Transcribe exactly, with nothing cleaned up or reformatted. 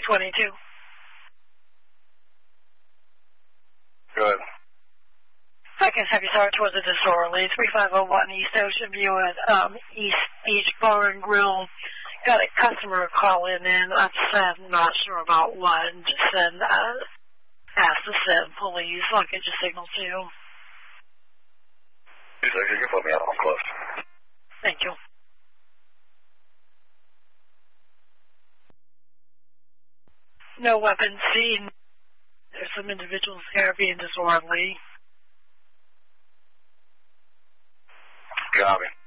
three twenty-two. Go ahead. Second heavy start towards the disorderly, three five oh one East Ocean View at um, East Beach Bar and Grill. Got a customer calling in. I said, I'm not sure about what. And just said, uh, ask to send police. I'll get your signal too. Two seconds, you can put me out. I'm close. Thank you. No weapons seen. There's some individuals here being disorderly. Copy.